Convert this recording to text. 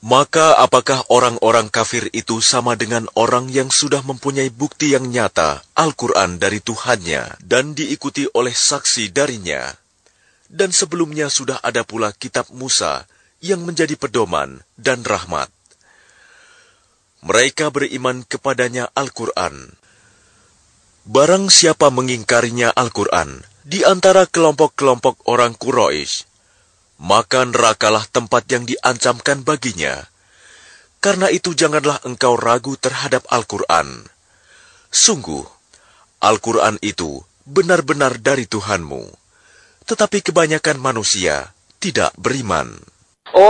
Maka apakah orang-orang kafir itu sama dengan orang yang sudah mempunyai bukti yang nyata, Al-Quran dari Tuhannya, dan diikuti oleh saksi darinya? Dan sebelumnya sudah ada pula kitab Musa yang menjadi pedoman dan rahmat. Mereka beriman kepadanya Al-Quran. Barang siapa mengingkarinya Al-Quran di antara kelompok-kelompok orang Quraisy, maka nerakalah tempat yang diancamkan baginya. Karena itu janganlah engkau ragu terhadap Al-Quran. Sungguh, Al-Quran itu benar-benar dari Tuhanmu. Tetapi kebanyakan manusia tidak beriman.